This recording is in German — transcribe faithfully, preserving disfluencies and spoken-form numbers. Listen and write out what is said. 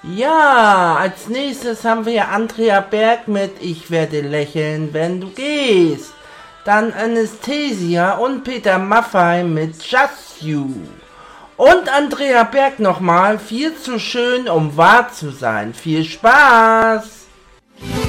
Ja, als nächstes haben wir Andrea Berg mit Ich werde lächeln, wenn du gehst. Dann Anastasia und Peter Maffay mit Just You. Und Andrea Berg nochmal, viel zu schön, um wahr zu sein. Viel Spaß!